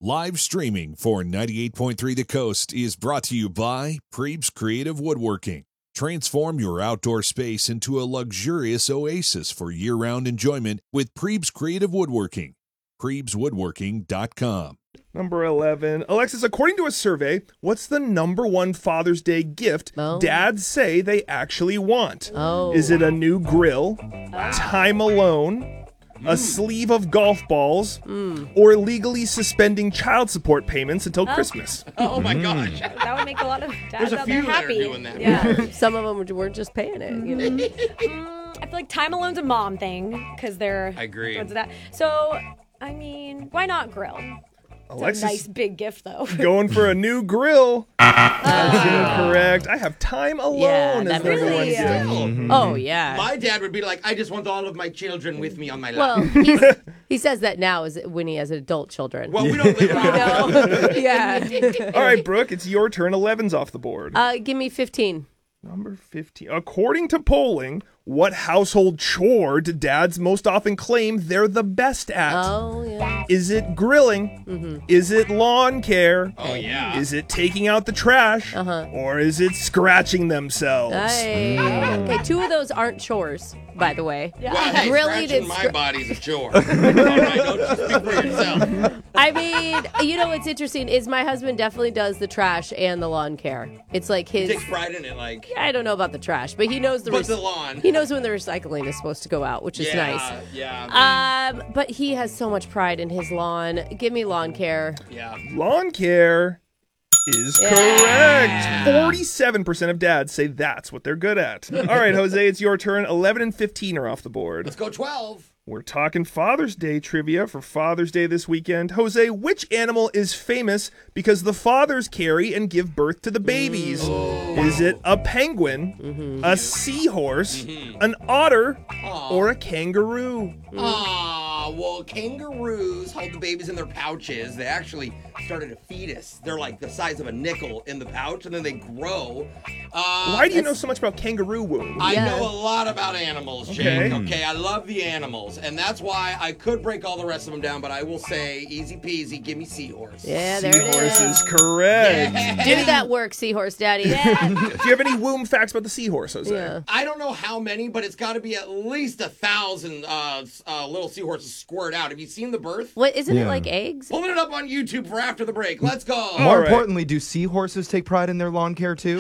Live streaming for 98.3 The Coast is brought to you by Preeb's Creative Woodworking. Transform your outdoor space into a luxurious oasis for year-round enjoyment with Preeb's Creative Woodworking. PreebsWoodworking.com. Number 11. Alexis, according to a survey, what's the number one Father's Day gift dads say they actually want? Is it a new grill, time alone, a sleeve of golf balls, or legally suspending child support payments until Christmas? Oh my gosh. That would make a lot of dads There's a out few there that are happy. doing that. Yeah. Some of them weren't just paying it. You know? I feel like time alone's a mom thing because they're I agree. towards that. So, I mean, why not grill? It's Alexis a nice big gift, though. going for a new grill. That's incorrect. I have time alone as that number one really gift. Oh, yeah. My dad would be like, I just want all of my children with me on my Well, lap. he says that now when he has adult children. Well, we don't live around. Yeah. All right, Brooke, it's your turn. 11's off the board. Give me 15. Number 15. According to polling, what household chore do dads most often claim they're the best at? Oh, yeah. Is it grilling? Is it lawn care? Oh, yeah. Is it taking out the trash? Or is it scratching themselves? Hey. Okay, 2 of those aren't chores, by the way. Well, hey, Grilling scratching and my body's a chore. All right, don't you speak for yourself. I mean, you know what's interesting is my husband definitely does the trash and the lawn care. It's like He his... takes pride in it, like. I don't know about the trash, but he knows But the lawn. He knows when the recycling is supposed to go out, which is nice. Yeah. But he has so much pride in his lawn. Give me lawn care. Yeah. Lawn care is correct. 47% of dads say that's what they're good at. All right, Jose, it's your turn. 11 and 15 are off the board. Let's go 12. We're talking Father's Day trivia for Father's Day this weekend. Jose, which animal is famous because the fathers carry and give birth to the babies? Is it a penguin, a seahorse, an otter, or a kangaroo? Well, kangaroos hold the babies in their pouches. They actually started a fetus. They're like the size of a nickel in the pouch, and then they grow. Why do you know so much about kangaroo wombs? I know a lot about animals, Jake. Okay. Okay, I love the animals, and that's why I could break all the rest of them down, but I will say, easy peasy, give me seahorse. Yeah, there it Seahorse is. is correct. Do that work, Seahorse Daddy. Do you have any womb facts about the seahorse, Jose? Yeah. I don't know how many, but it's got to be at least 1,000 little seahorses squirt out. Have you seen the birth? What, isn't it like eggs? Pulling it up on YouTube for after the break. Let's go. More right. importantly, do seahorses take pride in their lawn care too?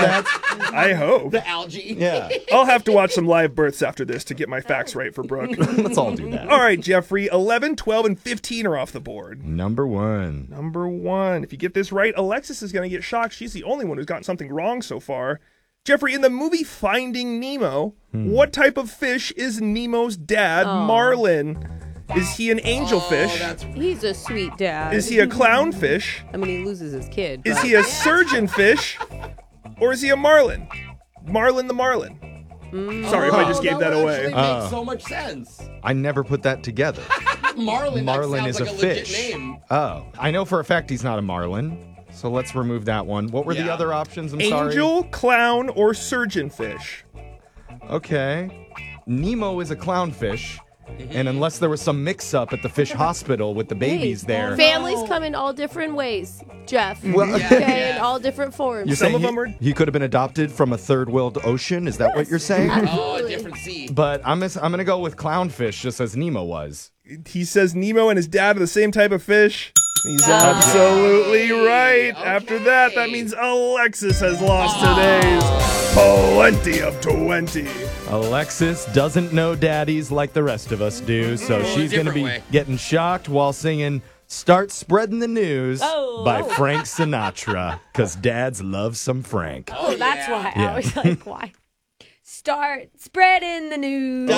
I hope. The algae. Yeah. I'll have to watch some live births after this to get my facts right for Brooke. Let's all do that. All right, Jeffrey, 11, 12, and 15 are off the board. Number 1. Number 1. If you get this right, Alexis is going to get shocked. She's the only one who's gotten something wrong so far. Jeffrey, in the movie Finding Nemo, what type of fish is Nemo's dad, Marlin? Is he an angelfish? He's a sweet dad. Is he a clownfish? I mean, he loses his kid. Is but- he a surgeonfish? Or is he a marlin? Marlin the marlin. Sorry if I just gave that away. Actually makes so much sense. I never put that together. Marlin. Marlin that is sounds a like a legit fish. name. Oh, I know for a fact he's not a marlin. So let's remove that one. What were the Yeah. other options? I'm sorry. Angel, clown, or surgeonfish? Okay. Nemo is a clownfish. And unless there was some mix-up at the fish hospital with the babies there. Families come in all different ways, Jeff. Well, Okay, in all different forms. You're Some saying of them are- he could have been adopted from a third world ocean? Is that what you're saying? Oh, a different sea. But I'm going to go with clownfish just as Nemo was. He says Nemo and his dad are the same type of fish. He's absolutely right. Okay. After that means Alexis has lost today's plenty of 20. Alexis doesn't know daddies like the rest of us do, so she's going to different be way. getting shocked while singing Start Spreading the News by Frank Sinatra, because dads love some Frank. Oh, that's why. Yeah. I was like, why? Start spreading the news.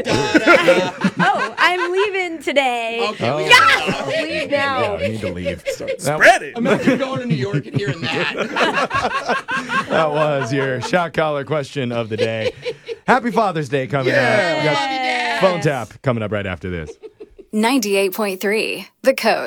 Oh, I'm leaving today. Okay, we Yeah! Leave now. Yeah, we need to leave. Spread it. Imagine going to New York and hearing that. That was your shot collar question of the day. Happy Father's Day coming up. We got phone tap coming up right after this. 98.3 The Coast.